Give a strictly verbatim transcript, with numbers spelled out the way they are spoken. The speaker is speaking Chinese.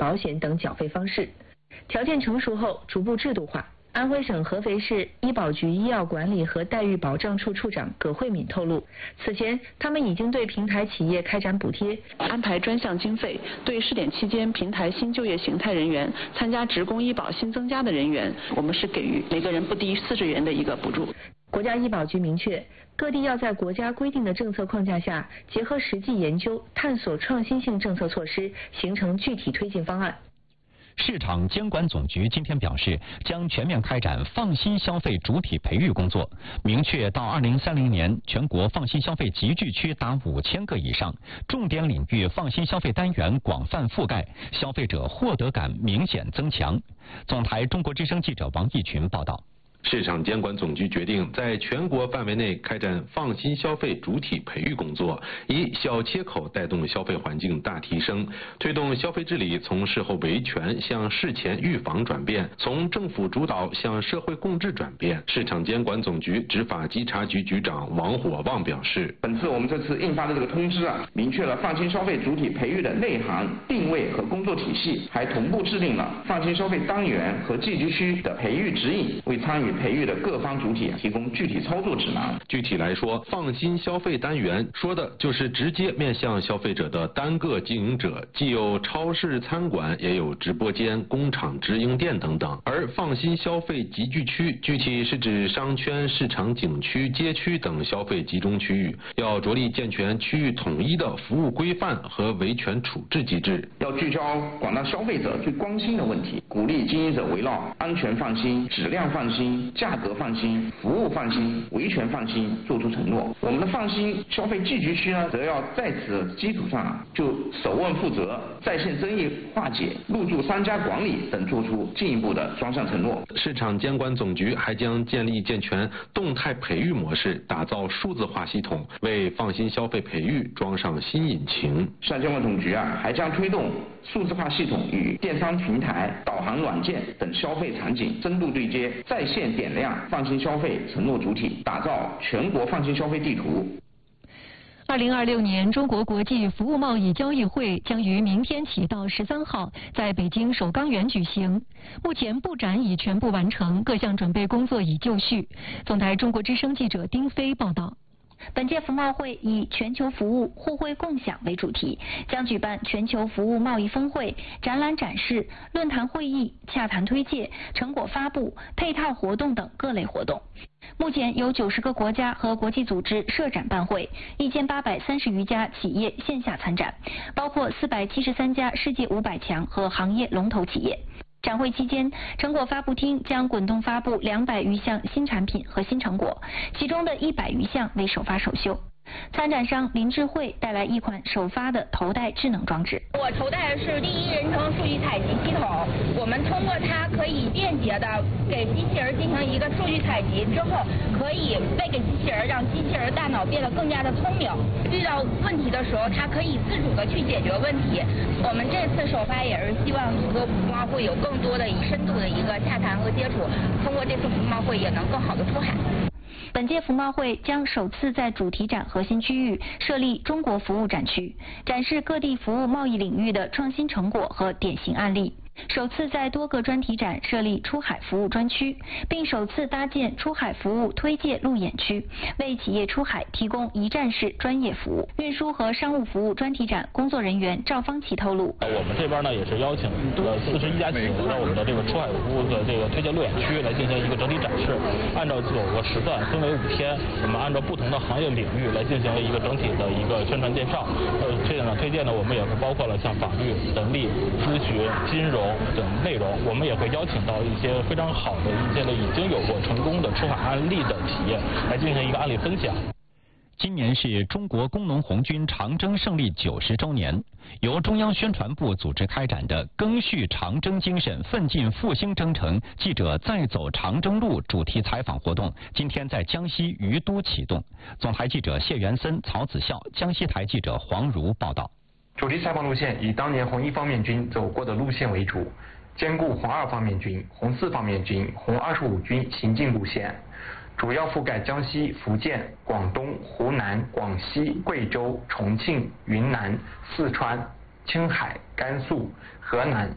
保险等缴费方式，条件成熟后逐步制度化。安徽省合肥市医保局医药管理和待遇保障处处长葛慧敏透露，此前他们已经对平台企业开展补贴， 安排专项经费，对试点期间平台新就业形态人员、参加职工医保新增加的人员，我们是给予每个人不低于四十元的一个补助。 国家医保局明确，各地要在国家规定的政策框架下，结合实际研究，探索创新性政策措施，形成具体推进方案。 市场监管总局今天表示，将全面开展放心消费主体培育工作，明确到二零三零年全国放心消费集聚区达五千个以上，重点领域放心消费单元广泛覆盖，消费者获得感明显增强。总台中国之声记者王义群报道。 市场监管总局决定在全国范围内开展放心消费主体培育工作，以小切口带动消费环境大提升，推动消费治理从事后维权向事前预防转变，从政府主导向社会共治转变。市场监管总局执法稽查局局长王火旺表示， 本次我们这次印发的这个通知啊，明确了放心消费主体培育的内涵、定位和工作体系，还同步制定了放心消费单元和集聚区的培育指引，为参与培育的各方主体提供具体操作指南。 具体来说，放心消费单元说的就是直接面向消费者的单个经营者，既有超市、餐馆，也有直播间、工厂、直营店等等。而放心消费集聚区具体是指商圈、市场景区、街区等消费集中区域，要着力健全区域统一的服务规范和维权处置机制， 要聚焦广大消费者最关心的问题，鼓励经营者围绕安全放心、质量放心、价格放心、服务放心、维权放心做出承诺。我们的放心消费集聚区呢，则要在此基础上就首问负责、在线争议化解、入驻商家管理等做出进一步的双向承诺。 市场监管总局还将建立健全动态培育模式，打造数字化系统，为放心消费培育装上新引擎。 市场监管总局啊，还将推动数字化系统与电商平台、导航软件等消费场景深度对接，在线点亮放心消费承诺主体，打造全国放心消费地图。 二零二六年中国国际服务贸易交易会将于明天起到十三号在北京首钢园举行。目前布展已全部完成，各项准备工作已就绪。总台中国之声记者丁飞报道。 本届服贸会以全球服务互惠共享为主题，将举办全球服务贸易峰会、展览展示、论坛会议、洽谈推介、成果发布、配套活动等各类活动。目前有九十个国家和国际组织设展办会，一千八百三十余家企业线下参展，包括四百七十三家世界五百强和行业龙头企业。展会期间，成果发布厅将滚动发布两百余项新产品和新成果，其中的一百余项为首发首秀。参展商林智慧带来一款首发的头戴智能装置。 我头戴的是第一人称数据采集系统，我们通过它可以便捷的给机器人进行一个数据采集之后，可以喂给机器人，让机器人大脑变得更加的聪明。遇到问题的时候，它可以自主的去解决问题。我们这次首发也是希望和服贸会有更多的深度的一个洽谈和接触，通过这次服贸会也能更好的出海。 本届服贸会将首次在主题展核心区域设立中国服务展区，展示各地服务贸易领域的创新成果和典型案例。首次在多个专题展设立出海服务专区，并首次搭建出海服务推介路演区，为企业出海提供一站式专业服务。运输和商务服务专题展工作人员赵方奇透露， 我们这边呢也是邀请了四十一家企业到我们的这个出海服务的这个推荐路演区来进行一个整体展示，按照九个时段分为五天，我们按照不同的行业领域来进行了一个整体的一个宣传介绍。呃，这样的推荐呢，我们也是包括了像法律、人力、咨询、金融等内容，我们也会邀请到一些非常好的一些的已经有过成功的出海案例的企业来进行一个案例分享。 今年是中国工农红军长征胜利九十周年，由中央宣传部组织开展的“赓续长征精神，奋进复兴征程”记者再走长征路主题采访活动，今天在江西于都启动。总台记者谢元森、曹子孝，江西台记者黄如报道。 主题采访路线以当年红一方面军走过的路线为主，兼顾红二方面军、红四方面军、红二十五军行进路线，主要覆盖江西、福建、广东、湖南、广西、贵州、重庆、云南、四川、青海、甘肃、河南。